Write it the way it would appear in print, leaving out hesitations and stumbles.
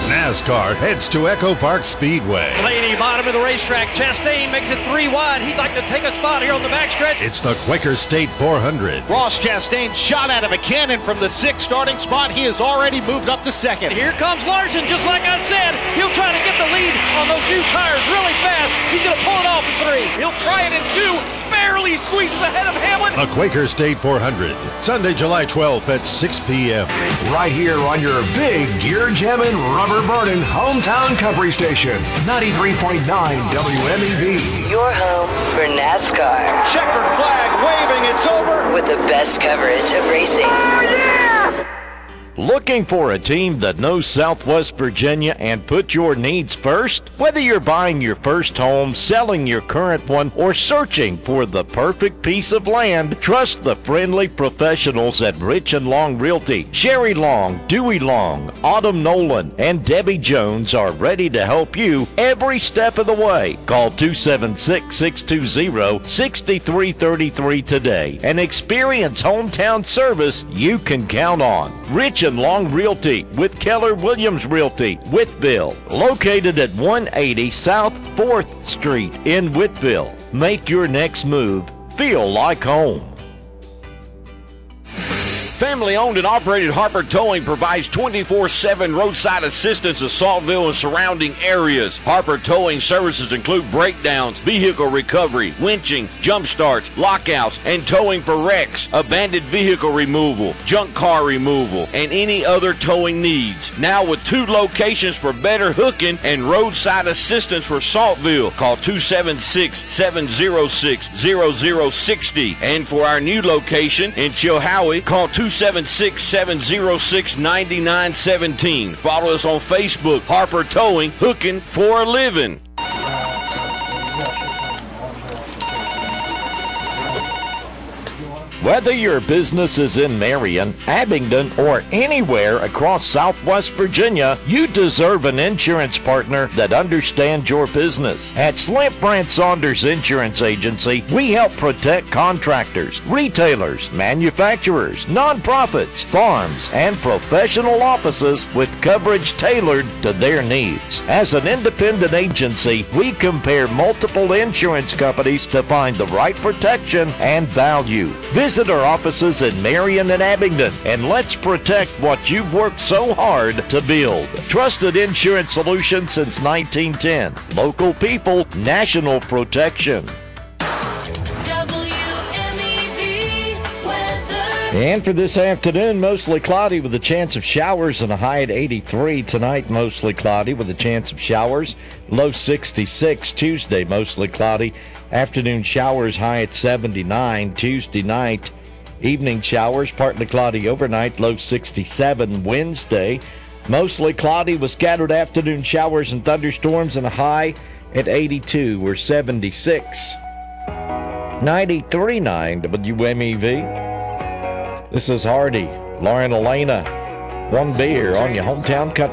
NASCAR heads to Echo Park Speedway. Blaney, bottom of the racetrack. Chastain makes it 3 wide. He'd like to take a spot here on the backstretch. It's the Quaker State 400. Ross Chastain shot out of a cannon from the 6th starting spot. He has already moved up to 2nd. Here comes Larson, just like I said. He'll try to get the lead on those new tires really fast. He's going to pull it off in 3. He'll try it in 2. Barely squeezes ahead of Hamlin. The Quaker State 400, Sunday, July 12th at 6 p.m. Right here on your big gear jamming, rubber burning hometown country station, 93.9 WMEV. Your home for NASCAR. Checkered flag waving, it's over. With the best coverage of racing. Oh, yeah! Looking for a team that knows Southwest Virginia and put your needs first? Whether you're buying your first home, selling your current one, or searching for the perfect piece of land, trust the friendly professionals at Rich and Long Realty. Sherry Long, Dewey Long, Autumn Nolan, and Debbie Jones are ready to help you every step of the way. Call 276-620-6333 today and experience hometown service you can count on. Rich and Long Realty with Keller Williams Realty, Whitville, located at 180 South 4th Street in Whitville. Make your next move feel like home. Family-owned and operated Harper Towing provides 24/7 roadside assistance to Saltville and surrounding areas. Harper Towing services include breakdowns, vehicle recovery, winching, jump starts, lockouts, and towing for wrecks, abandoned vehicle removal, junk car removal, and any other towing needs. Now with 2 locations for better hooking and roadside assistance for Saltville. Call 276-706-0060. And for our new location in Chilhowie, call 276-706-9917. Follow us on Facebook, Harper Towing, hooking for a living. Whether your business is in Marion, Abingdon, or anywhere across Southwest Virginia, you deserve an insurance partner that understands your business. At Slant Brandt Saunders Insurance Agency, we help protect contractors, retailers, manufacturers, nonprofits, farms, and professional offices with coverage tailored to their needs. As an independent agency, we compare multiple insurance companies to find the right protection and value. Visit our offices in Marion and Abingdon, and let's protect what you've worked so hard to build. Trusted insurance solutions since 1910. Local people, national protection. And for this afternoon, mostly cloudy with a chance of showers and a high at 83. Tonight, mostly cloudy with a chance of showers. Low 66. Tuesday, mostly cloudy. Afternoon showers, high at 79. Tuesday night, evening showers, partly cloudy overnight, low 67. Wednesday, mostly cloudy with scattered afternoon showers and thunderstorms and a high at 82 or 76. 93.9 WMEV. This is Hardy, Lauren Elena. One beer on your hometown cut.